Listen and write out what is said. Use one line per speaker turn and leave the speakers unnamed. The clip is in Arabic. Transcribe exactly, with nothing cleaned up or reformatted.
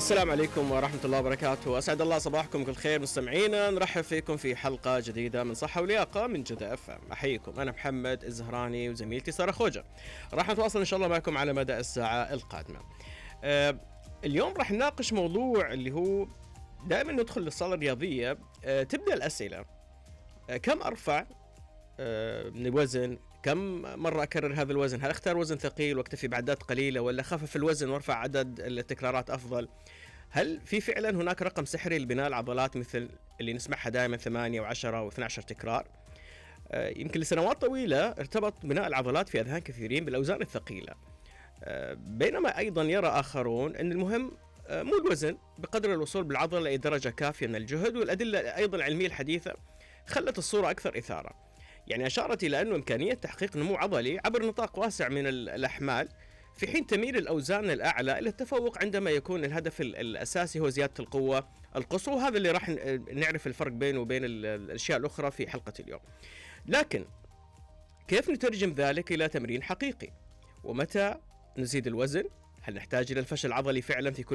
السلام عليكم ورحمة الله وبركاته. أسعد الله صباحكم كل خير مستمعينا، نرحب فيكم في حلقة جديدة من صحة ولياقة من جدة اف ام. أحييكم، أنا محمد الزهراني وزميلتي سارة خوجة. راح نتواصل إن شاء الله معكم على مدى الساعة القادمة. آه اليوم راح نناقش موضوع اللي هو دائما ندخل للصالة الرياضية، آه تبدأ الأسئلة: آه كم أرفع آه من الوزن؟ كم مرة أكرر هذا الوزن؟ هل أختار وزن ثقيل واكتفي بعدات قليلة، ولا خفف الوزن وارفع عدد التكرارات أفضل؟ هل في فعلا هناك رقم سحري لبناء العضلات مثل اللي نسمعها دائما ثمانية وعشرة واثني عشر تكرار؟ آه يمكن لسنوات طويلة ارتبط بناء العضلات في أذهان كثيرين بالأوزان الثقيلة، آه بينما أيضا يرى آخرون أن المهم آه مو الوزن بقدر الوصول بالعضلة إلى درجة كافية من الجهد. والأدلة أيضا العلمية الحديثة خلت الصورة أكثر إثارة، يعني أشارت إلى أنه إمكانية تحقيق نمو عضلي عبر نطاق واسع من الأحمال، في حين تميل الأوزان الأعلى إلى التفوق عندما يكون الهدف الأساسي هو زيادة القوة القصوى. وهذا اللي راح نعرف الفرق بينه وبين الأشياء الأخرى في حلقة اليوم. لكن كيف نترجم ذلك إلى تمرين حقيقي؟ ومتى نزيد الوزن؟ هل نحتاج إلى الفشل العضلي فعلا في كل